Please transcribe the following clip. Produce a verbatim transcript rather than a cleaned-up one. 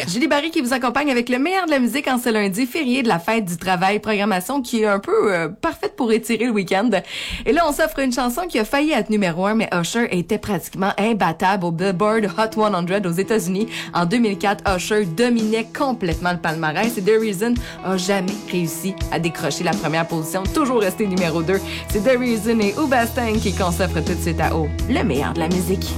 Julie Barry qui vous accompagne avec le meilleur de la musique en ce lundi, férié de la fête du travail, programmation qui est un peu euh, parfaite pour étirer le week-end. Et là, on s'offre une chanson qui a failli être numéro un, mais Usher était pratiquement imbattable au Billboard Hot cent aux États-Unis. En deux mille quatre, Usher dominait complètement le palmarès et The Reason a jamais réussi à décrocher la première position, toujours resté numéro deux. C'est The Reason et Hoobastank qui qu'on s'offre tout de suite à haut, le meilleur de la musique.